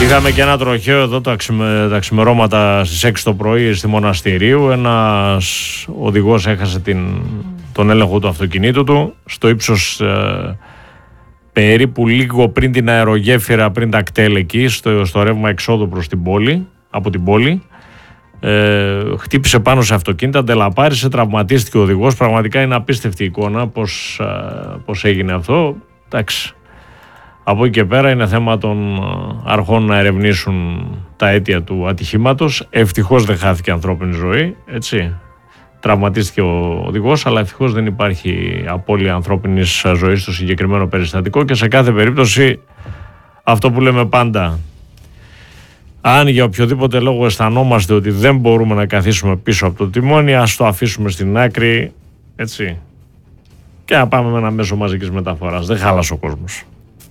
Είχαμε και ένα τροχαίο εδώ τα ξημερώματα στις 6 το πρωί στη Μοναστηρίου. Ένας οδηγός έχασε τον έλεγχο του αυτοκινήτου του στο ύψος περίπου λίγο πριν την αερογέφυρα, πριν τα κτέλ εκεί, στο ρεύμα εξόδου προς την πόλη, από την πόλη. Χτύπησε πάνω σε αυτοκίνητα, ντελαπάρισε, τραυματίστηκε ο οδηγός. Πραγματικά είναι απίστευτη εικόνα πώς έγινε αυτό. Εντάξει. Από εκεί και πέρα είναι θέμα των αρχών να ερευνήσουν τα αίτια του ατυχήματος. Ευτυχώς δεν χάθηκε ανθρώπινη ζωή, έτσι. Τραυματίστηκε ο οδηγός, αλλά ευτυχώς δεν υπάρχει απώλεια ανθρώπινης ζωής στο συγκεκριμένο περιστατικό και σε κάθε περίπτωση αυτό που λέμε πάντα, αν για οποιοδήποτε λόγο αισθανόμαστε ότι δεν μπορούμε να καθίσουμε πίσω από το τιμόνι, ας το αφήσουμε στην άκρη, έτσι, και να πάμε με ένα μέσο μαζικής μεταφοράς. Δεν χάλασε ο κόσμος.